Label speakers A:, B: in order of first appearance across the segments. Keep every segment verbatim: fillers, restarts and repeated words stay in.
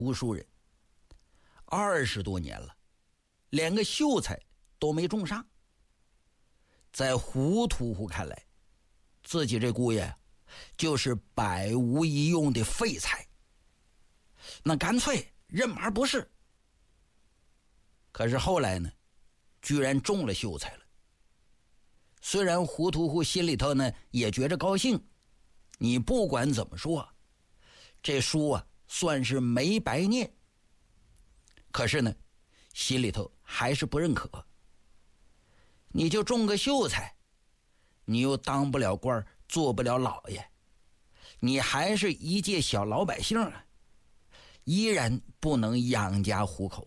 A: 无数人二十多年了，连个秀才都没中上。在胡屠户看来，自己这姑爷就是百无一用的废材，那干脆认门不是。可是后来呢，居然中了秀才了。虽然胡屠户心里头呢也觉着高兴，你不管怎么说，这书啊算是没白念，可是呢心里头还是不认可。你就中个秀才，你又当不了官，做不了老爷，你还是一介小老百姓啊，依然不能养家糊口。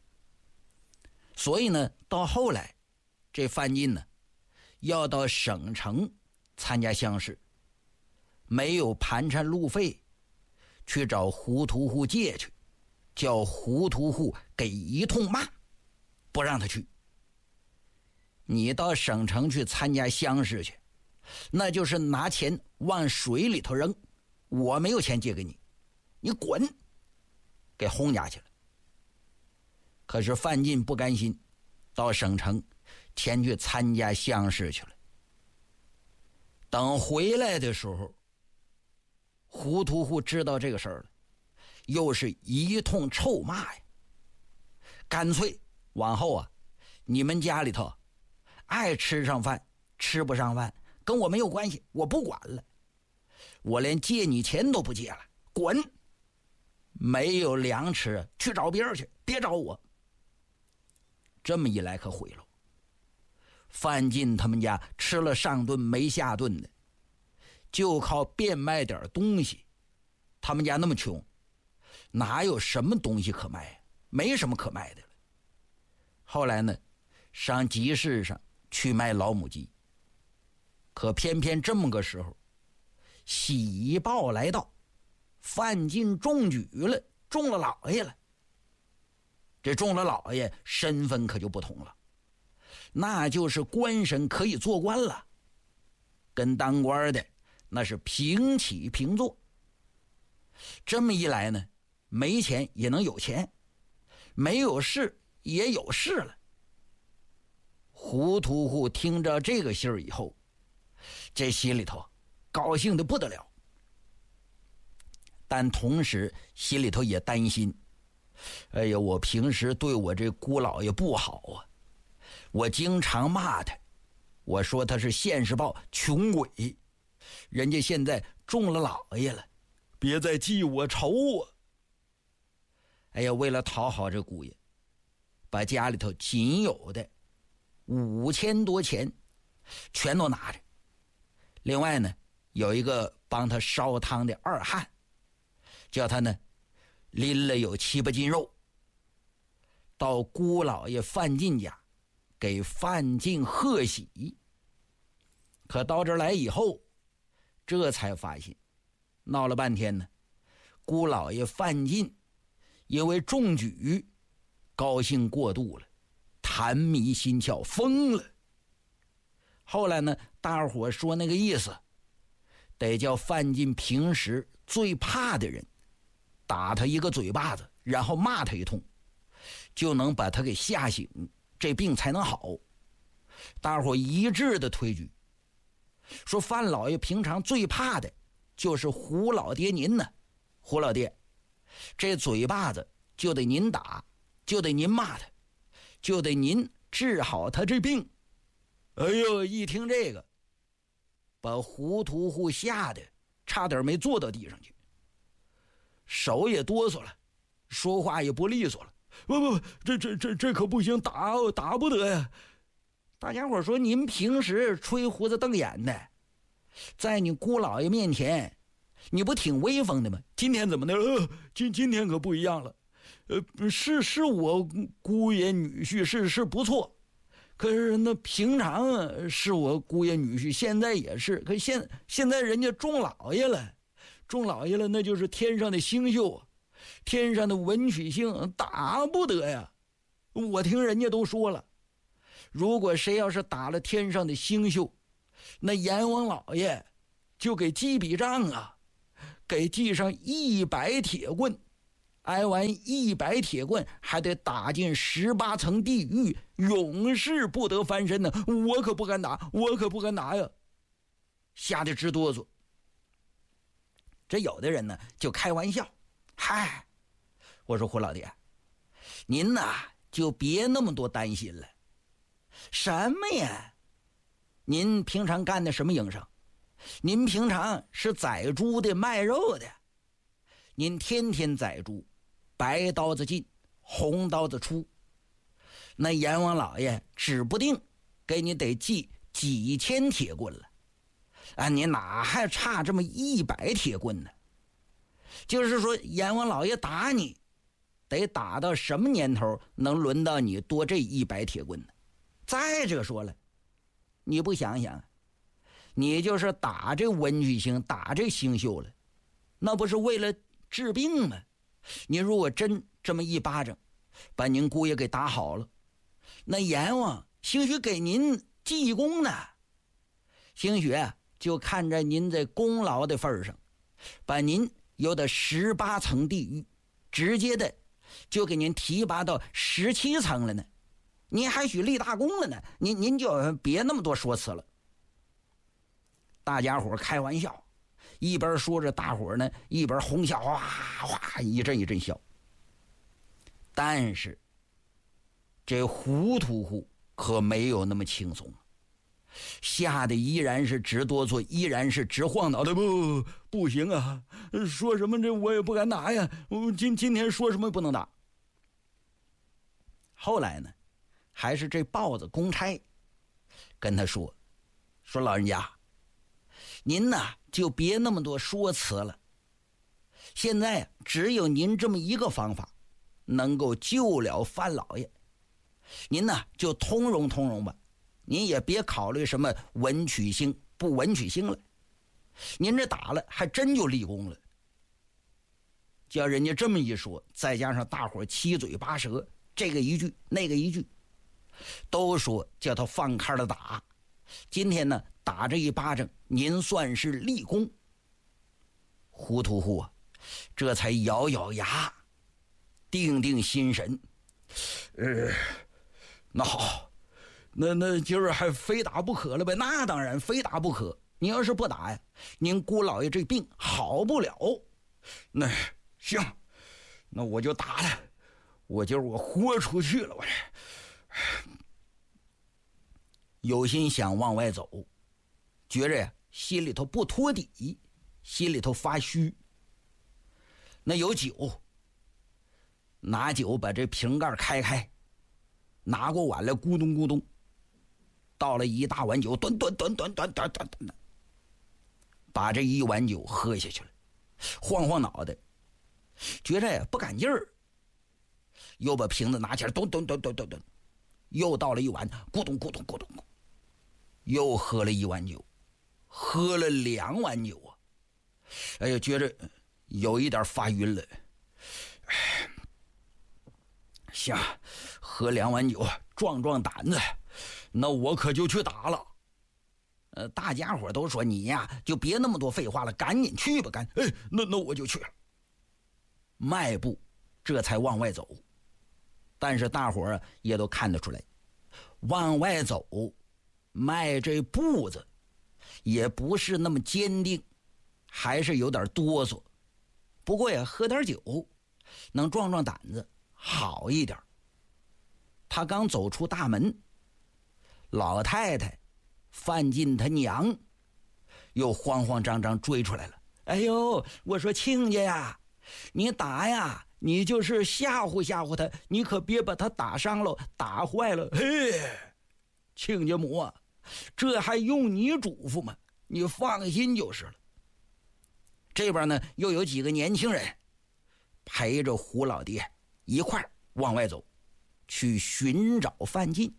A: 所以呢，到后来这范进呢要到省城参加乡试，没有盘缠路费，去找胡屠户借去，叫胡屠户给一通骂，不让他去。你到省城去参加乡试去，那就是拿钱往水里头扔，我没有钱借给你，你滚，给轰下去了。可是范进不甘心，到省城前去参加乡试去了。等回来的时候，胡屠户知道这个事儿了，又是一通臭骂呀。干脆往后啊，你们家里头爱吃上饭吃不上饭跟我没有关系，我不管了，我连借你钱都不借了，滚，没有粮吃去找别人去，别找我。这么一来可毁了，范进他们家吃了上顿没下顿的，就靠变卖点东西。他们家那么穷，哪有什么东西可卖，没什么可卖的了。后来呢，上集市上去卖老母鸡，可偏偏这么个时候，喜报来到，范进中举了，中了老爷了。这中了老爷，身份可就不同了，那就是官绅，可以做官了，跟当官的那是平起平坐。这么一来呢，没钱也能有钱，没有势也有势了。胡屠户听着这个信儿以后，这心里头高兴得不得了，但同时心里头也担心，哎呀，我平时对我这姑老爷不好啊，我经常骂他，我说他是现世报穷鬼，人家现在中了老爷了，别再记我仇啊。哎呀，为了讨好这姑爷，把家里头仅有的五千多钱全都拿着，另外呢有一个帮他烧汤的二汉，叫他呢拎了有七八斤肉，到姑老爷范进家给范进贺喜。可到这儿来以后，这才发现闹了半天呢，姑老爷范进因为中举高兴过度了，痰迷心窍，疯了。后来呢，大伙说那个意思，得叫范进平时最怕的人打他一个嘴巴子，然后骂他一通，就能把他给吓醒，这病才能好。大伙一致的推举，说范老爷平常最怕的就是胡老爹您呢，胡老爹这嘴巴子就得您打，就得您骂他，就得您治好他这病。哎呦，一听这个，把胡屠户吓得差点没坐到地上去，手也哆嗦了，说话也不利索了。不不不，这这这这可不行，打打不得呀！大家伙说，您平时吹胡子瞪眼的，在你姑老爷面前，你不挺威风的吗？今天怎么的？呃、今今天可不一样了。呃，是是我姑爷女婿是是不错，可是那平常是我姑爷女婿，现在也是，可现现在人家中老爷了，中老爷了，那就是天上的星宿，天上的文曲星，打不得呀。我听人家都说了，如果谁要是打了天上的星宿，那阎王老爷就给记笔账啊，给记上一百铁棍。 挨完一百铁棍，还得打进十八层地狱，永世不得翻身呢。我可不敢打，我可不敢打呀！吓得直哆嗦。这有的人呢就开玩笑，嗨，我说胡老爹，您呐就别那么多担心了。什么呀？您平常干的什么营生？您平常是宰猪的卖肉的，您天天宰猪，白刀子进，红刀子出，那阎王老爷指不定给你得记几千铁棍了啊！你哪还差这么一百铁棍呢？就是说阎王老爷打你得打到什么年头能轮到你多这一百铁棍呢？再者说了，你不想想，你就是打这文曲星，打这星宿了，那不是为了治病吗？你如果真这么一巴掌把您姑爷给打好了，那阎王兴许给您记功呢，兴许啊就看在您这功劳的份上，把您由的十八层地狱直接的就给您提拔到十七层了呢，您还许立大功了呢，您您就别那么多说辞了。大家伙开玩笑，一边说着，大伙呢一边哄笑，哗哗一阵一阵笑。但是这胡屠户可没有那么轻松，吓得依然是直哆嗦，依然是直晃脑袋。不不行啊，说什么这我也不敢打呀，今今天说什么不能打。后来呢，还是这豹子公差跟他说说老人家，您呐就别那么多说辞了，现在只有您这么一个方法能够救了范老爷，您呐就通融通融吧，您也别考虑什么文曲星不文曲星了，您这打了还真就立功了。叫人家这么一说，再加上大伙七嘴八舌，这个一句那个一句，都说叫他放开了打，今天呢打这一巴掌您算是立功。胡屠户啊这才咬咬牙，定定心神，呃，那好，那那今儿还非打不可了呗？那当然非打不可，你要是不打呀，您姑老爷这病好不了。那行，那我就打他，我今儿我豁出去了，我这有心想往外走，觉着呀心里头不托底，心里头发虚。那有酒，拿酒把这瓶盖开开，拿过碗来，咕咚咕咚倒了一大碗酒，端端端端端端端端，把这一碗酒喝下去了，晃晃脑袋，觉着呀不赶劲儿，又把瓶子拿起来，咚咚咚咚咚咚，又倒了一碗，咕咚咕咚咕咚，又喝了一碗酒，喝了两碗酒啊！哎呀，觉着有一点发晕了。行，喝两碗酒壮壮胆子，那我可就去打了。呃，大家伙都说你呀就别那么多废话了，赶紧去吧，赶哎，那那我就去了。迈步这才往外走，但是大伙儿也都看得出来，往外走迈这步子也不是那么坚定，还是有点哆嗦。不过呀，喝点酒能壮壮胆子好一点。他刚走出大门，老太太范进他娘又慌慌张张追出来了。哎呦，我说亲家呀，你打呀，你就是吓唬吓唬他，你可别把他打伤了，打坏了。嘿，亲家母啊，这还用你嘱咐吗？你放心就是了。这边呢又有几个年轻人陪着胡老爹一块儿往外走，去寻找范进。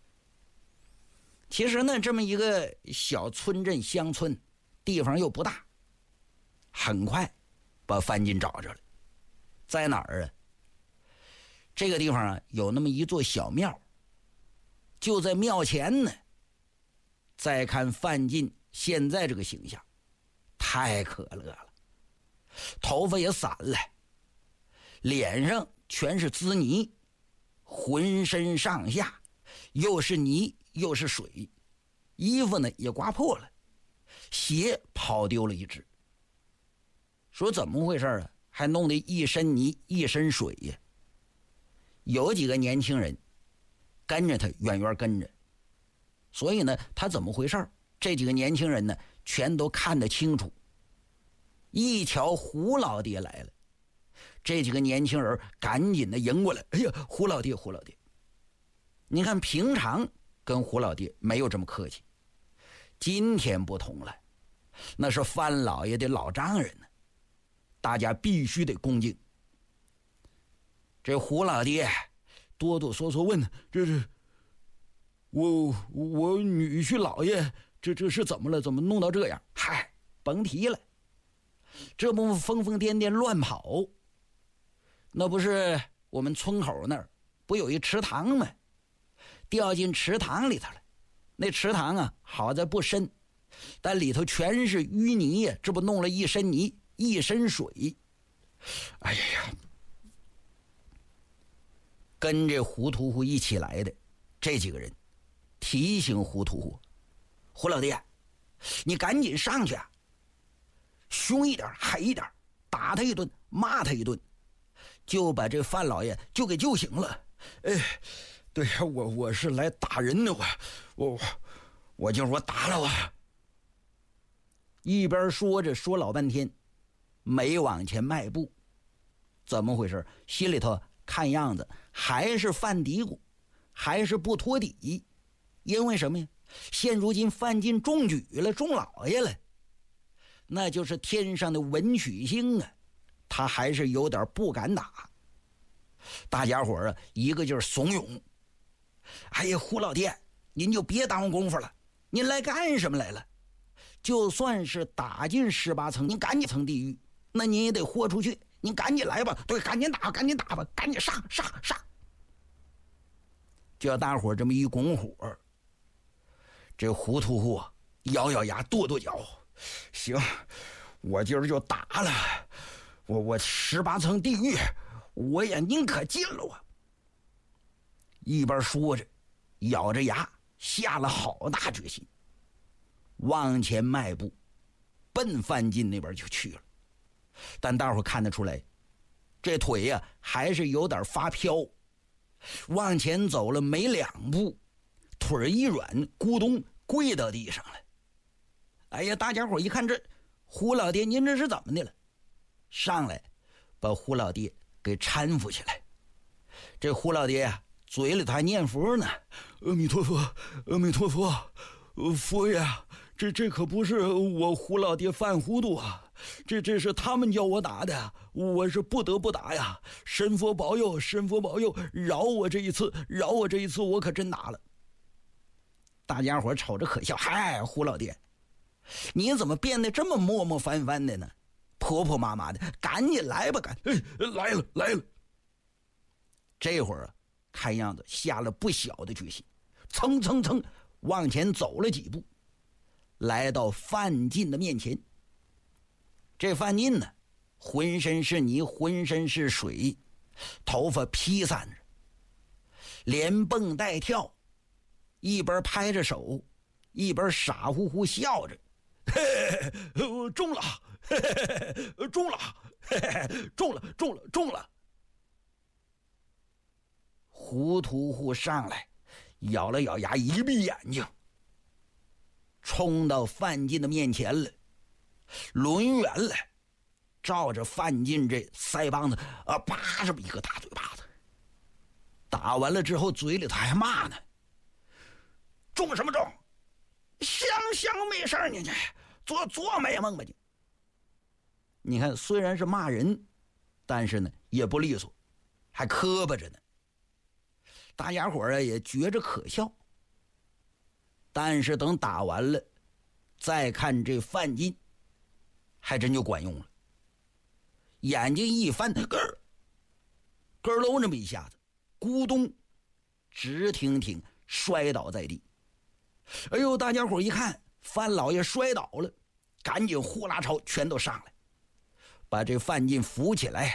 A: 其实呢这么一个小村镇乡村，地方又不大，很快把范进找着了。在哪儿啊？这个地方啊有那么一座小庙，就在庙前呢。再看范进现在这个形象，太可乐了，头发也散了， 脸上全是滋泥，浑身上下又是泥又是水，衣服呢也刮破了，鞋跑丢了一只。说怎么回事啊？还弄得一身泥一身水呀！有几个年轻人跟着他远远跟着，所以呢他怎么回事，这几个年轻人呢全都看得清楚。一瞧胡老爹来了，这几个年轻人赶紧的迎过来，哎呀，胡老爹胡老爹。你看平常跟胡老爹没有这么客气，今天不同了，那是范老爷的老丈人呢，大家必须得恭敬。这胡老爹哆哆嗦嗦问，这是我我女婿老爷这这是怎么了？怎么弄到这样？嗨，甭提了，这不疯疯癫癫乱跑，那不是我们村口那儿不有一池塘吗？掉进池塘里头了。那池塘啊好在不深，但里头全是淤泥呀，这不弄了一身泥一身水。哎呀，跟这胡屠户一起来的这几个人提醒胡屠户，胡老爹你赶紧上去啊，凶一点狠一点，打他一顿骂他一顿，就把这范老爷就给救醒了。哎，对呀，我我是来打人的，我我我就是我打了我。一边说着说老半天没往前迈步，怎么回事？心里头看样子还是犯嘀咕，还是不托底。因为什么呀？现如今范进中举了，中老爷了，那就是天上的文曲星啊，他还是有点不敢打。大家伙啊一个劲儿怂恿，哎呀，胡老爹您就别耽误功夫了，您来干什么来了？就算是打进十八层，您赶紧层地狱，那您也得豁出去，您赶紧来吧，对，赶紧打赶紧打吧，赶紧上上上。叫大伙这么一拱火，这胡屠户咬咬牙跺跺脚，行，我今儿就打了，我我十八层地狱我也宁可进了我。一边说着咬着牙下了好大决心，往前迈步奔范进那边就去了。但大伙看得出来这腿呀、啊、还是有点发飘，往前走了没两步，腿一软，咕咚跪到地上了。哎呀，大家伙一看，这胡老爹您这是怎么的了？上来把胡老爹给搀扶起来。这胡老爹呀、啊、嘴里头还念佛呢，阿弥陀佛阿弥陀佛，佛爷，这这可不是我胡老爹犯糊涂啊，这这是他们叫我打的，我是不得不打呀，神佛保佑神佛保佑，饶我这一次饶我这一次，我可真打了。大家伙瞅着可笑，嗨，胡老爹你怎么变得这么磨磨翻翻的呢？婆婆妈妈的，赶紧来吧，赶、哎、来了来了。这会儿啊看样子下了不小的决心，蹭蹭蹭往前走了几步，来到范进的面前。这范进呢浑身是泥浑身是水，头发披散着，连蹦带跳，一边拍着手一边傻乎乎笑着，嘿嘿中了嘿嘿中了嘿嘿中了中了中了。胡屠户上来咬了咬牙，一闭眼睛冲到范进的面前了，抡圆了照着范进这腮帮子啊啪这么一个大嘴巴子。打完了之后嘴里头还骂呢，中什么中，想想没事你做做美梦吧你。你看虽然是骂人，但是呢也不利索，还磕巴着呢。大家伙儿也觉着可笑。但是等打完了再看这范进，还真就管用了。眼睛一翻，咯儿咯儿喽这么一下子，咕咚直挺挺摔倒在地。哎呦，大家伙一看范老爷摔倒了，赶紧呼啦超全都上来，把这范进扶起来